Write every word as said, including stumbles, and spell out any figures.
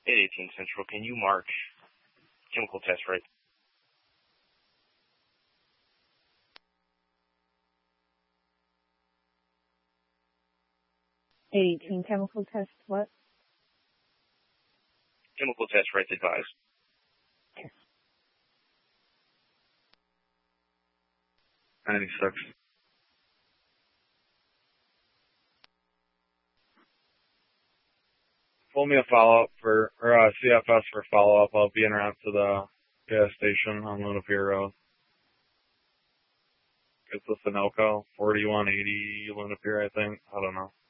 eight eighteen Central, can you mark chemical test right? eight eighteen chemical test what? Chemical test rights advised. ninety-six. Pull me a follow-up for, or uh, C F S for follow-up. I'll be en route to the gas station on Luna Pier Road. It's the Sunoco, forty-one eighty Luna Pier, I think. I don't know.